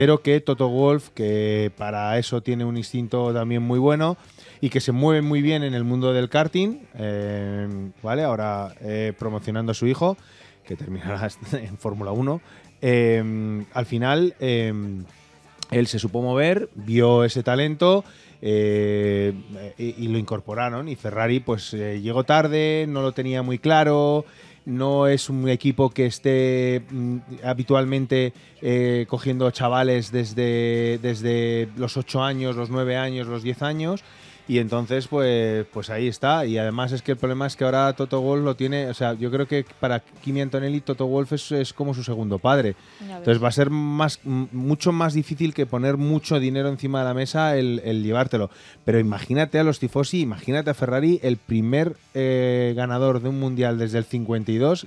pero que Toto Wolff, que para eso tiene un instinto también muy bueno y que se mueve muy bien en el mundo del karting, ¿vale? Ahora promocionando a su hijo, que terminará en Fórmula 1. Al final, él se supo mover, vio ese talento y lo incorporaron. Y Ferrari pues llegó tarde, no lo tenía muy claro. No es un equipo que esté habitualmente cogiendo chavales desde los 8 años, los 9 años, los 10 años. Y entonces, pues ahí está. Y además es que el problema es que ahora Toto Wolff lo tiene. O sea, yo creo que para Kimi Antonelli, Toto Wolff es como su segundo padre. Entonces va a ser mucho más difícil que poner mucho dinero encima de la mesa el llevártelo. Pero imagínate a los tifosi, imagínate a Ferrari, el primer ganador de un mundial desde el 52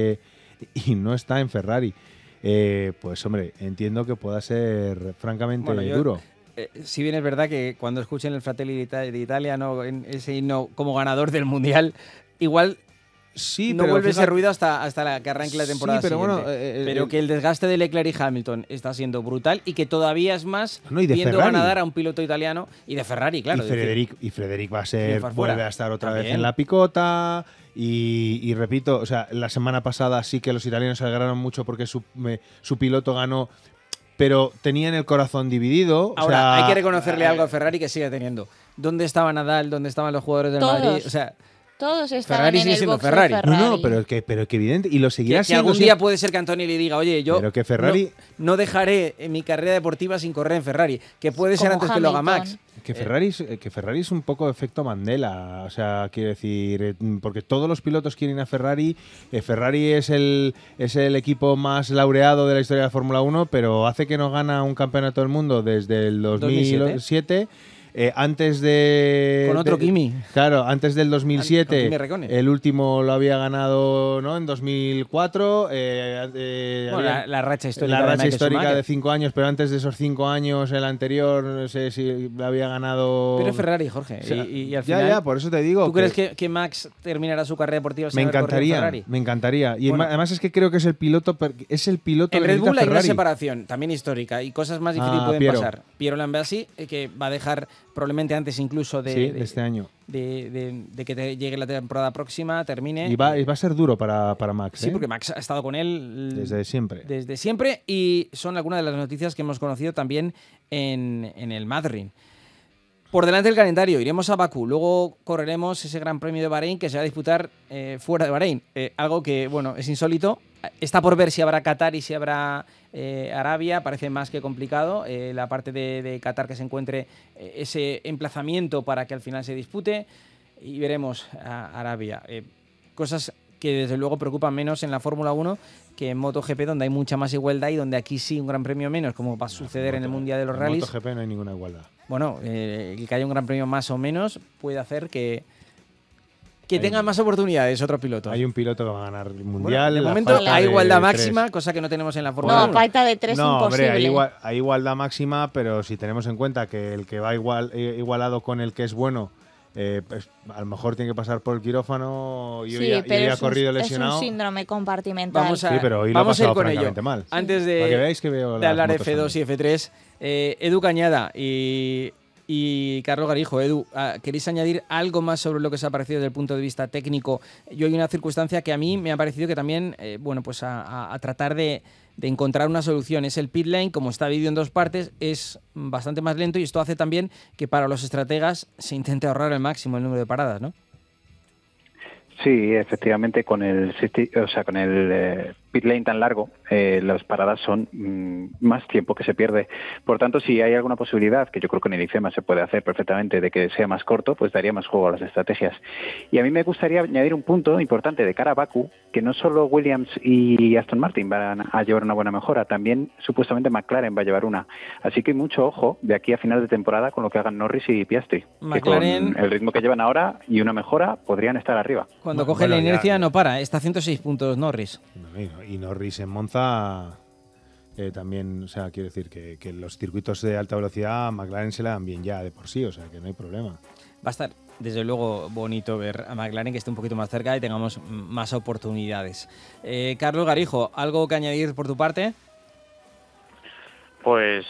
y no está en Ferrari. Pues hombre, entiendo que pueda ser francamente duro. Si bien es verdad que cuando escuchen el Fratelli d'Italia, ¿no? En ese himno como ganador del Mundial, igual sí, no vuelve ese ruido hasta que arranque la temporada pero siguiente. Bueno, pero que el desgaste de Leclerc y Hamilton está siendo brutal y que todavía es más viendo Ferrari. ganar a un piloto italiano y de Ferrari, claro. Y Frederic va a ser, vuelve a estar otra vez en la picota. Y repito, o sea, la semana pasada sí que los italianos se alegraron mucho porque su piloto ganó, pero tenían el corazón dividido. Ahora, o sea, hay que reconocerle algo a Ferrari que sigue teniendo. ¿Dónde estaba Nadal? ¿Dónde estaban los jugadores del Madrid? O sea, todos estaban Ferrari en sigue el siendo box Ferrari. de Ferrari. No, pero que evidente, y lo seguirá que siendo. Algún día puede ser que Antonio le diga, oye, yo pero que Ferrari no dejaré mi carrera deportiva sin correr en Ferrari, que puede ser antes que lo haga Max. Que Ferrari es un poco efecto Mandela, o sea, quiero decir, porque todos los pilotos quieren a Ferrari. Ferrari es el equipo más laureado de la historia de la Fórmula 1, pero hace que no gana un campeonato del mundo desde el 2007. Antes de... Con otro Kimi. Claro, antes del 2007, el último lo había ganado, ¿no? En 2004. La racha histórica. La racha histórica de 5 años, pero antes de esos 5 años, el anterior, no sé si lo había ganado... Pero Ferrari, Jorge. O sea, y al final, ya, por eso te digo. ¿Tú crees que Max terminará su carrera deportiva sin haber corrido en Ferrari? Me encantaría. Y además es que creo que es el piloto en Red Bull hay una separación también histórica y cosas más difíciles pueden pasar. Piero Lambiasi, que va a dejar probablemente antes incluso de este año. De que llegue la temporada próxima, termine. Y va a ser duro para Max. Sí, porque Max ha estado con él desde siempre. Desde siempre, y son algunas de las noticias que hemos conocido también en el Madrid. Por delante del calendario, iremos a Bakú, luego correremos ese Gran Premio de Bahrein que se va a disputar fuera de Bahrein. Algo que, bueno, es insólito. Está por ver si habrá Qatar y si habrá Arabia, parece más que complicado. La parte de Qatar que se encuentre ese emplazamiento para que al final se dispute, y veremos a Arabia. Cosas que desde luego preocupan menos en la Fórmula 1 que en MotoGP, donde hay mucha más igualdad y donde aquí sí un gran premio menos, como va a suceder en el Mundial de los Rallys. En MotoGP no hay ninguna igualdad. Bueno, que haya un gran premio más o menos puede hacer que tengan más oportunidades otros pilotos. Hay un piloto que va a ganar el Mundial. Bueno, de momento hay igualdad máxima, cosa que no tenemos en la Fórmula 1. No, falta de 3 imposible. Hombre, hay igualdad máxima, pero si tenemos en cuenta que el que va igualado con el que es bueno, pues a lo mejor tiene que pasar por el quirófano y hoy ha corrido lesionado. Es un síndrome compartimental. Pero hoy lo ha pasado francamente mal. Antes para que veáis que veo de hablar F2 también. Y F3, Edu Cañada y Carlos Garijo. Edu, ¿queréis añadir algo más sobre lo que os ha parecido desde el punto de vista técnico? Yo hay una circunstancia que a mí me ha parecido que también, pues a tratar de encontrar una solución. Es el pit lane, como está dividido en 2 partes, es bastante más lento, y esto hace también que para los estrategas se intente ahorrar al máximo el número de paradas, ¿no? Sí, efectivamente, con el pit lane tan largo, las paradas son más tiempo que se pierde. Por tanto, si hay alguna posibilidad, que yo creo que en el IFEMA se puede hacer perfectamente, de que sea más corto, pues daría más juego a las estrategias. Y a mí me gustaría añadir un punto importante de cara a Bakú, que no solo Williams y Aston Martin van a llevar una buena mejora, también supuestamente McLaren va a llevar una. Así que mucho ojo de aquí a final de temporada con lo que hagan Norris y Piastri, McLaren, que con el ritmo que llevan ahora y una mejora podrían estar arriba. Cuando coge la inercia no para, está a 106 puntos Norris. Y Norris en Monza también, o sea, quiero decir que los circuitos de alta velocidad a McLaren se le dan bien ya de por sí, o sea, que no hay problema. Va a estar, desde luego, bonito ver a McLaren que esté un poquito más cerca y tengamos más oportunidades. Carlos Garijo, ¿algo que añadir por tu parte? Pues